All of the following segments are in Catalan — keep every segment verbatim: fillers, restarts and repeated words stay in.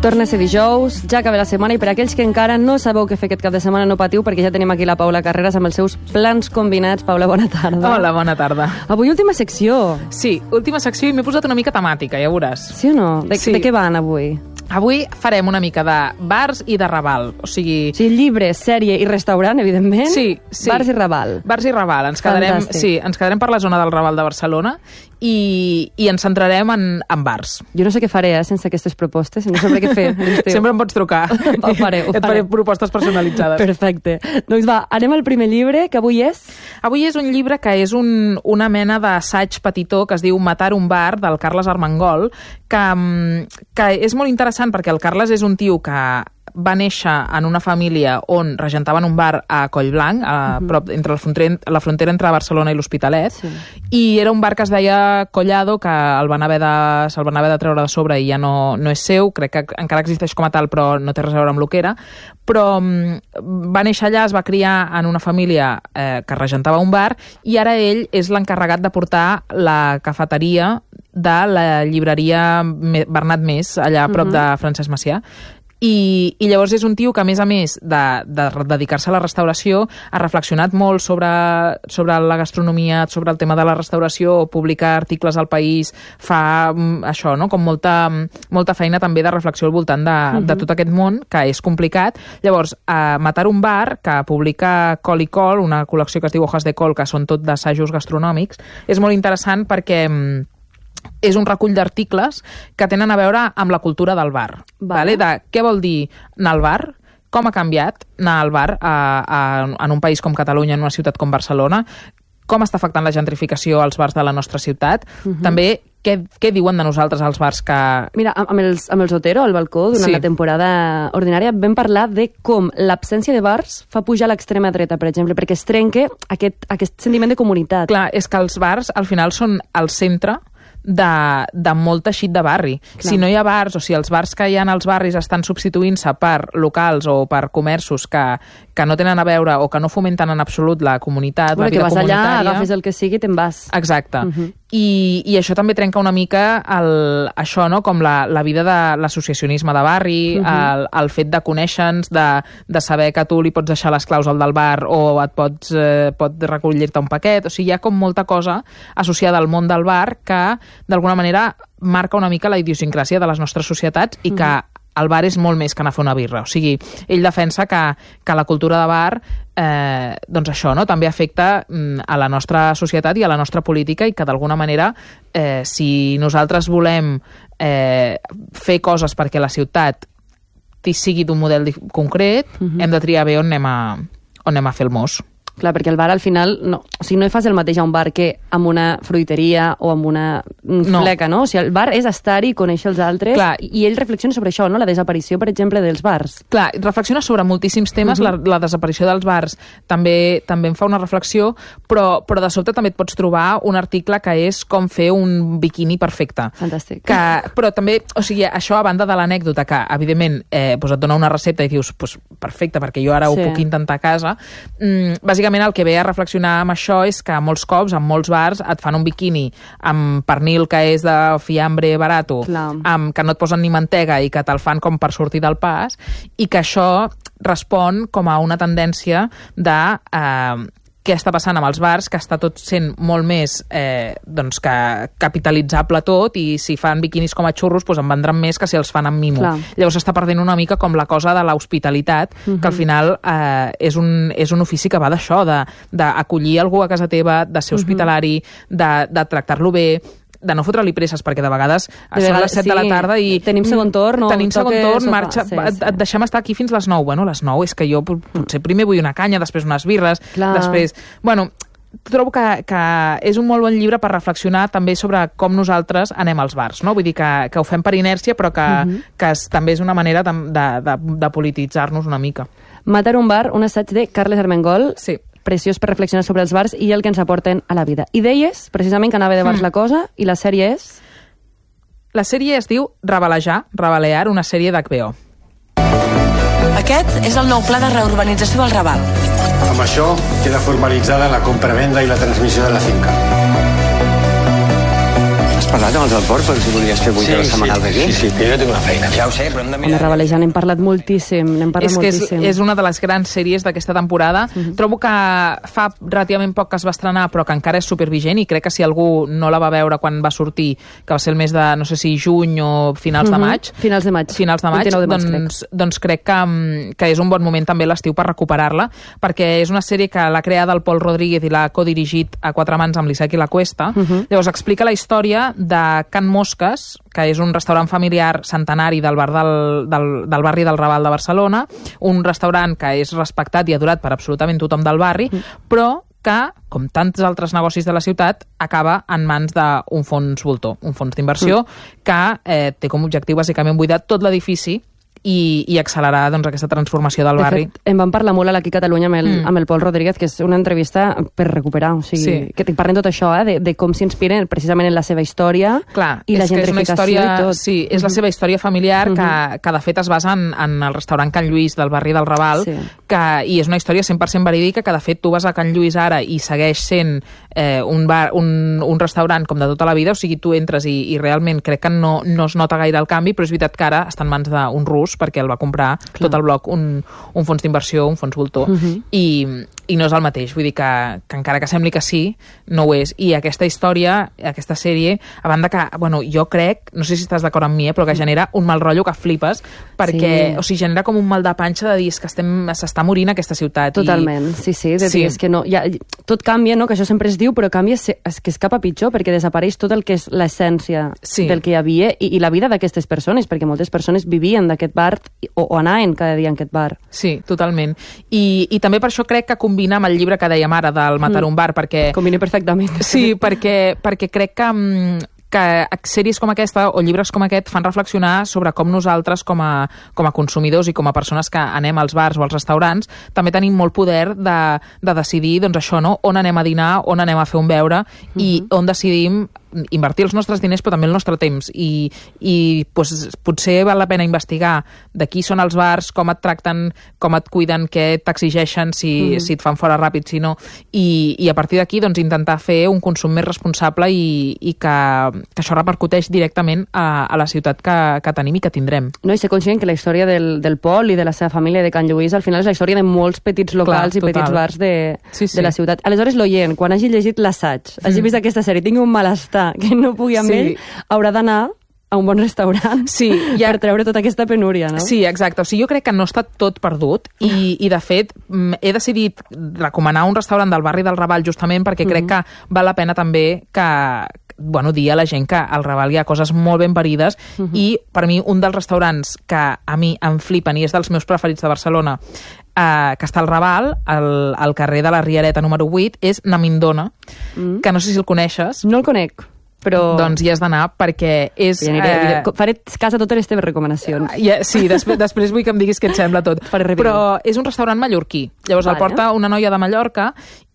Torna a ser dijous, ja acaba la setmana i per aquells que encara no sabeu què fer aquest cap de setmana no patiu perquè ja tenim aquí la Paula Carreras amb els seus plans combinats. Paula, bona tarda. Hola, bona tarda. Avui última secció. Sí, última secció i m'he posat una mica temàtica, ja veuràs. Sí o no? De, sí. de què van avui? Avui farem una mica de bars i de Raval, o sigui... Sí, llibre, sèrie i restaurant, evidentment. Sí, sí. Bars i Raval. Bars i Raval. Ens quedarem, sí, ens quedarem per la zona del Raval de Barcelona i, i ens centrarem en, en bars. Jo no sé què faré, eh, sense aquestes propostes, no sabré què fer. Sempre em pots trucar. Ho faré, ho faré. Et faré propostes personalitzades. Perfecte. Doncs va, anem al primer llibre, que avui és... Avui és un llibre que és un, una mena d'assaig petitó que es diu Matar un bar, del Carles Armengol, que, que és molt interessant perquè el Carles és un tio que va néixer en una família on regentaven un bar a Collblanc, a uh-huh. prop, entre la frontera, la frontera entre Barcelona i l'Hospitalet, sí. I era un bar que es deia Collado, que el van haver de, se'l van haver de treure de sobre i ja no, no és seu, crec que encara existeix com a tal, però no té res a veure amb el que era, però um, va néixer allà, es va criar en una família eh, que regentava un bar, i ara ell és l'encarregat de portar la cafeteria de la llibreria Bernat Més, allà a prop uh-huh. de Francesc Macià. I, i llavors és un tio que, a més a més de, de dedicar-se a la restauració, ha reflexionat molt sobre, sobre la gastronomia, sobre el tema de la restauració, publica articles al País, fa això, no? Com molta, molta feina també de reflexió al voltant de, uh-huh. de tot aquest món, que és complicat. Llavors, a Matar un bar, que publica Col i Col, una col·lecció que es diu Hojas de Col, que són tot d'assajos gastronòmics, és molt interessant perquè és un recull d'articles que tenen a veure amb la cultura del bar. Vale. Vale? De què vol dir anar al bar, com ha canviat anar al bar a, a, en un país com Catalunya, en una ciutat com Barcelona, com està afectant la gentrificació als bars de la nostra ciutat, uh-huh. també què, què diuen de nosaltres els bars que... Mira, amb els, amb els Otero, al balcó, durant sí. la temporada ordinària, vam parlar de com l'absència de bars fa pujar l'extrema dreta, per exemple, perquè es trenca aquest, aquest sentiment de comunitat. Clar, és que els bars, al final, són el centre de, de molt teixit de barri. Clar. Si no hi ha bars, o si els bars que hi ha als barris estan substituint-se per locals o per comerços que, que no tenen a veure o que no fomenten en absolut la comunitat, bueno, la vida comunitària... que vas comunitària... allà, agafes el que sigui i te'n vas. Exacte. Uh-huh. I, I això també trenca una mica el, això, no? Com la, la vida de l'associacionisme de barri, uh-huh. el, el fet de conèixer-nos, de, de saber que tu li pots deixar les claus al del bar o et pots, eh, pot recollir-te un paquet. O sigui, hi ha com molta cosa associada al món del bar que, d'alguna manera, marca una mica la idiosincràsia de les nostres societats i que uh-huh. el bar és molt més que anar a fer una birra. O sigui, ell defensa que, que la cultura de bar eh, doncs això, no? També afecta mm, a la nostra societat i a la nostra política i que d'alguna manera eh, si nosaltres volem eh, fer coses perquè la ciutat sigui d'un model concret, uh-huh. hem de triar bé on anem a, on anem a fer el mos. Clar, perquè el bar al final, no, o sigui, no hi fas el mateix a un bar que amb una fruiteria o amb una fleca, no? no? O sigui, el bar és estar-hi, conèixer els altres, Clar. i ell reflexiona sobre això, no? La desaparició, per exemple, dels bars. Clar, reflexiona sobre moltíssims temes, uh-huh. la, la desaparició dels bars també també en fa una reflexió, però, però de sobte també et pots trobar un article que és com fer un biquini perfecte. Fantàstic. Que, però també, o sigui, això a banda de l'anècdota, que evidentment eh, pues et dona una recepta i dius, pues, perfecte, perquè jo ara sí. ho puc intentar a casa, mm, bàsicament Bàsicament el que ve a reflexionar amb això és que molts cops, en molts bars, et fan un biquini amb pernil que és de fiambre barato, amb, que no et posen ni mantega i que te'l fan com per sortir del pas, i que això respon com a una tendència de... Eh, què està passant amb els bars, que està tot sent molt més eh, doncs que capitalitzable tot, i si fan biquinis com a xurros doncs en vendran més que si els fan amb mimo. Clar. Llavors s'està perdent una mica com la cosa de l'hospitalitat, uh-huh. que al final eh, és, un, és un ofici que va d'això, d'acollir algú a casa teva, de ser hospitalari, uh-huh. de, de tractar-lo bé, de no fotre-li presses, perquè de vegades de són les set sí. de la tarda i... Tenim segon torn, no? Tenim segon torn, marxa, sí, et, sí. et deixem estar aquí fins les nou. Bueno, les nou és que jo potser primer vull una canya, després unes birres, Clar. després... Bueno, trobo que, que és un molt bon llibre per reflexionar també sobre com nosaltres anem als bars, no? Vull dir que, que ho fem per inèrcia, però que, uh-huh. que es, també és una manera de, de, de, de polititzar-nos una mica. Matar un bar, un assaig de Carles Armengol. Sí. Preciós per reflexionar sobre els bars i el que ens aporten a la vida. I deies, precisament, que anava de bars mm. la cosa, i la sèrie és... La sèrie es diu Rabalejar, Rabalear, una sèrie d'H B O. Aquest és el nou pla de reurbanització del Raval. Amb això queda formalitzada la compra-venda i la transmissió de la finca. Has parlat amb els del port per si volies fer vuit hores setmanals aquí? Sí, sí, sí, jo tinc una feina. Ja ho sé, però hem de Home, mirar... Ravalejant, n'hem parlat moltíssim, n'hem parlat És que és, moltíssim. és una de les grans sèries d'aquesta temporada. Mm-hmm. Trobo que fa relativament poc que es va estrenar, però que encara és supervigent, i crec que si algú no la va veure quan va sortir, que va ser el mes de, no sé si juny o finals Mm-hmm. de maig... Finals de maig. Finals de maig, de maig doncs, crec. doncs crec que, que és un bon moment també l'estiu per recuperar-la, perquè és una sèrie que l'ha creada el Pol Rodríguez i l'ha codirigit a quatre mans amb l'Isaac i la Cuesta. Mm-hmm. Llavors explica la història de Can Mosques, que és un restaurant familiar centenari del bar del, del, del barri del Raval de Barcelona, un restaurant que és respectat i adorat per absolutament tothom del barri, mm. però que, com tants altres negocis de la ciutat, acaba en mans d'un fons voltor, un fons d'inversió mm. que eh, té com a objectiu bàsicament buidar tot l'edifici i, i accelerar doncs, aquesta transformació del de barri. Fet, em van parlar molt aquí a Catalunya amb el, mm. amb el Pol Rodríguez, que és una entrevista per recuperar, o sigui, sí. que parlen tot això, eh, de, de com s'inspiren precisament en la seva història. Clar, i la gentrificació història, i tot. Sí, és mm-hmm. la seva història familiar que, mm-hmm. que de fet es basa en, en el restaurant Can Lluís del barri del Raval, sí. que, i és una història cent per cent verídica, que de fet tu vas a Can Lluís ara i segueix sent eh, un, bar, un, un restaurant com de tota la vida, o sigui, tu entres i, i realment crec que no, no es nota gaire el canvi, però és veritat que ara està en mans d'un rus, perquè el va comprar Clar. tot el bloc un, un fons d'inversió, un fons voltor, uh-huh. i, i no és el mateix, vull dir que, que encara que sembli que sí, no ho és. I aquesta història, aquesta sèrie, a banda que, bueno, jo crec, no sé si estàs d'acord amb mi, eh, però que genera un mal rotllo que flipes, perquè, sí. o sigui, genera com un mal de panxa de dir que estem, s'està morint aquesta ciutat. Totalment, i... sí, sí, de sí. dir, és que no, ja, tot canvia, no?, que això sempre es diu, però canvia, és que és cap a pitjor, perquè desapareix tot el que és l'essència sí. del que hi havia, i, i la vida d'aquestes persones, perquè moltes persones vivien d'aquest bar, o, o anaven cada dia en aquest bar. Sí, totalment. I, i també per això crec que combina amb el llibre que dèiem ara del Matar un bar, perquè... Combina perfectament. Sí, perquè, perquè crec que... que sèries com aquesta o llibres com aquest fan reflexionar sobre com nosaltres com a, com a consumidors i com a persones que anem als bars o als restaurants també tenim molt poder de, de decidir doncs això, no? On anem a dinar, on anem a fer un beure mm-hmm. i on decidim invertir els nostres diners però també el nostre temps i, i pues, potser val la pena investigar de qui són els bars, com et tracten, com et cuiden, què t'exigeixen, si, mm. si et fan fora ràpid, si no, i, i a partir d'aquí doncs, intentar fer un consum més responsable i, i que, que això repercuteix directament a, a la ciutat que, que tenim i que tindrem. No, i ser conscient que la història del, del Pol i de la seva família de Can Lluís al final és la història de molts petits locals Clar, i petits bars de, sí, sí. de la ciutat. Aleshores l'oient, quan hagi llegit l'assaig, hagi vist aquesta sèrie, tingui un malestar que no pugui amb sí. ell, haurà d'anar a un bon restaurant sí, ja... per treure tota aquesta penúria, no? Sí, exacte. O sigui, jo crec que no està tot perdut i, i de fet, he decidit recomanar un restaurant del barri del Raval justament perquè crec mm-hmm. que val la pena també que bueno, dir a la gent que al Raval hi ha coses molt ben parides mm-hmm. i per mi un dels restaurants que a mi em flipen i és dels meus preferits de Barcelona Uh, que està al Raval, al, al carrer de la Riereta número vuit, és Namindona, mm. que no sé si el coneixes. No el conec, però... Doncs hi has d'anar perquè és... Ja aniré, uh... Faré cas a totes les teves recomanacions. Uh, ja, sí, després, després vull que em diguis què et sembla tot. Però és un restaurant mallorquí. Llavors vale. El porta una noia de Mallorca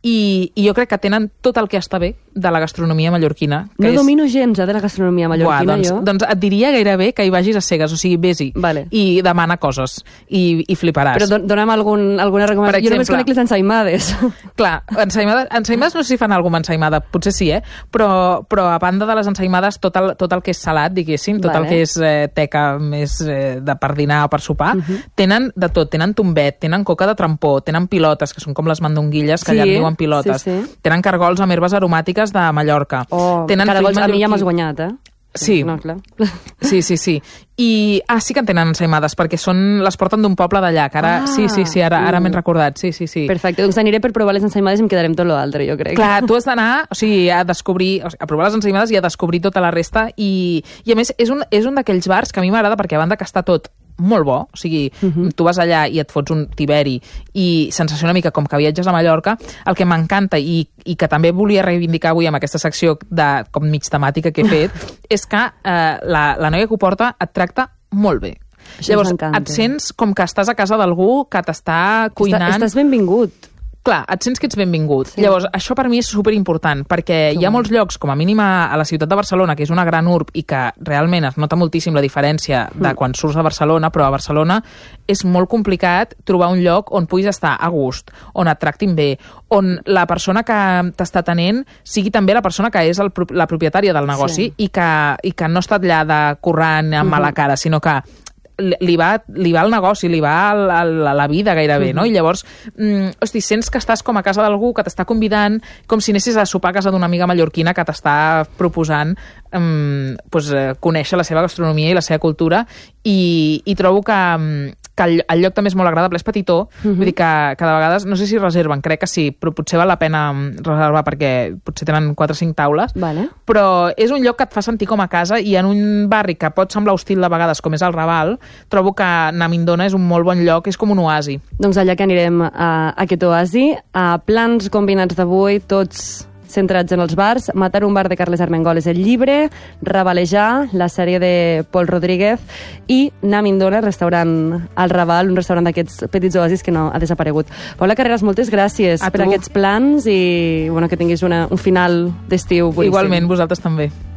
i, i jo crec que tenen tot el que està bé de la gastronomia mallorquina. Que no és... domino gens de la gastronomia mallorquina, Buah, doncs, jo. Doncs et diria gairebé que hi vagis a cegues, o sigui, vés-hi vale. i demana coses i, i fliparàs. Però don, dona'm algun, alguna recomanació. Per exemple, jo només conec les ensaïmades. Clar, ensaïmades, ensaïmades no sé si fan alguna ensaïmada, potser sí, eh? Però, però a banda de les ensaïmades, tot el, tot el que és salat, diguéssim, tot vale. El que és eh, teca més eh, de per dinar o per sopar, uh-huh. tenen de tot, tenen tombet, tenen coca de trampó, tenen pilotes, que són com les mandonguilles, que sí, allà en diuen pilotes. Sí, sí. Tenen cargols amb herbes aromàtiques de Mallorca. Oh, tenen cargols, a mi ja m'has guanyat, eh? Sí. No, clar. sí, sí, sí. I, ah, sí que en tenen ensaïmades, perquè són, les porten d'un poble d'allà, que ara, ah, sí, sí, sí, ara, ara m'he recordat, sí, sí, sí. Perfecte, doncs aniré per provar les ensaïmades i em quedarem tot l'altre, jo crec. Clar, tu has d'anar, o sigui, a descobrir, o sigui, a provar les ensaïmades i a descobrir tota la resta, i, i a més, és un, és un d'aquells bars que a mi m'agrada perquè a banda que està tot molt bo, o sigui, uh-huh. tu vas allà i et fots un tiberi i sensació una mica com que viatges a Mallorca, el que m'encanta i, i que també volia reivindicar avui amb aquesta secció de com mig temàtica que he fet, és que eh, la, la noia que ho porta et tracta molt bé. Això Llavors, et sents com que estàs a casa d'algú que t'està cuinant... Està, estàs benvingut. clar, et sents que ets benvingut. Sí. Llavors, això per mi és superimportant, perquè sí. hi ha molts llocs, com a mínim a la ciutat de Barcelona, que és una gran urb i que realment es nota moltíssim la diferència de quan surts de Barcelona, però a Barcelona és molt complicat trobar un lloc on puguis estar a gust, on et tractin bé, on la persona que t'està atenent sigui també la persona que és el, la propietària del negoci sí. i, que, i que no està allà de currant amb mala cara, sinó que li va, li va el negoci, li va a la, la vida gairebé, no? I llavors, mm, hosti, sents que estàs com a casa d'algú que t'està convidant, com si anessis a sopar a casa d'una amiga mallorquina que t'està proposant um, pues, conèixer la seva gastronomia i la seva cultura, i, i trobo que, que el, el lloc també és molt agradable, és petitó, uh-huh. vull dir que, que de vegades, no sé si reserven, crec que sí, però potser val la pena reservar perquè potser tenen quatre o cinc taules, vale. Però és un lloc que et fa sentir com a casa, i en un barri que pot semblar hostil de vegades, com és el Raval, trobo que Namindona és un molt bon lloc, és com un oasi. Doncs allà que anirem a aquest oasi, a plans combinats d'avui, tots centrats en els bars. Matar un bar de Carles Armengol és el llibre, Rabalejar, la sèrie de Pol Rodríguez, i Namindona, restaurant al Raval, un restaurant d'aquests petits oasis que no ha desaparegut. Paula Carreras, moltes gràcies a per tu. Aquests plans i bueno, que tinguis una, un final d'estiu boníssim. Igualment, vosaltres també.